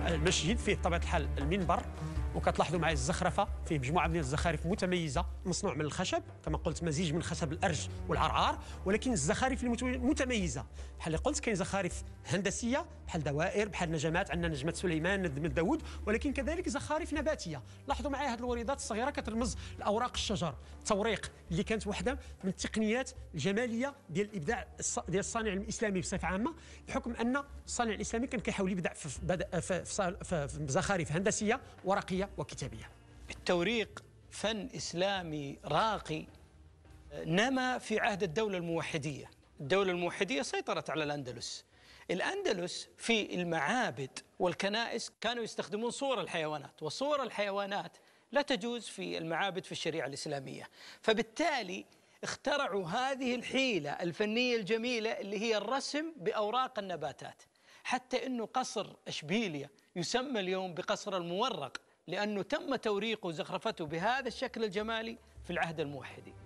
المسجد فيه بطبيعه الحال المنبر، وكتلاحظوا معي الزخرفه فيه مجموعه من الزخارف متميزه مصنوع من الخشب، كما قلت مزيج من خشب الارج والعرعار، ولكن الزخارف متميزه بحال اللي قلت. كاين زخارف هندسيه بحال دوائر، بحال نجمات، عندنا نجمه سليمان، نجمه داوود، ولكن كذلك زخارف نباتيه. لاحظوا معي هذه الوريدات الصغيره كترمز لاوراق الشجر، التوريق اللي كانت واحده من التقنيات الجماليه ديال الابداع ديال الصانع الاسلامي بصفه عامه، بحكم ان الصانع الاسلامي كان كيحاول يبدع في زخارف هندسيه ورقيه وكتابيه. التوريق فن إسلامي راقي نما في عهد الدولة الموحدية. الدولة الموحدية سيطرت على الأندلس. الأندلس في المعابد والكنائس كانوا يستخدمون صور الحيوانات، وصور الحيوانات لا تجوز في المعابد في الشريعة الإسلامية، فبالتالي اخترعوا هذه الحيلة الفنية الجميلة اللي هي الرسم بأوراق النباتات، حتى أنه قصر إشبيلية يسمى اليوم بقصر المورق، لأنه تم توريقه وزخرفته بهذا الشكل الجمالي في العهد الموحدي.